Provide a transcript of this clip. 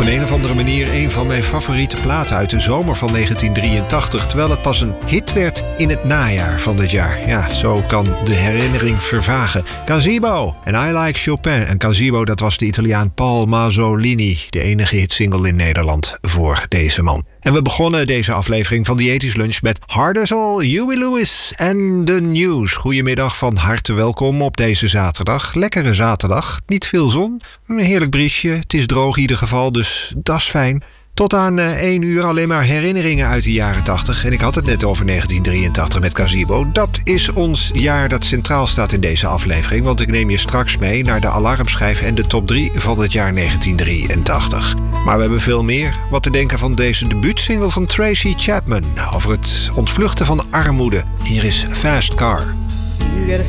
een of andere manier een van mijn favoriete platen uit de zomer van 1983... terwijl het pas een hit werd in het najaar van dit jaar. Ja, zo kan de herinnering vervagen. Gazebo en I Like Chopin. En Gazebo, dat was de Italiaan Paul Masolini. De enige hitsingle in Nederland voor deze man. En we begonnen deze aflevering van The 80s Lunch met Hard As All, Huey Lewis en The News. Goedemiddag, van harte welkom op deze zaterdag. Lekkere zaterdag, niet veel zon, een heerlijk briesje. Het is droog in ieder geval, dus dat is fijn. Tot aan 1 uur alleen maar herinneringen uit de jaren 80. En ik had het net over 1983 met Gazebo. Dat is ons jaar dat centraal staat in deze aflevering. Want ik neem je straks mee naar de alarmschijf en de top 3 van het jaar 1983. Maar we hebben veel meer wat te denken van deze debuutsingle van Tracy Chapman. Over het ontvluchten van armoede. Hier is Fast Car.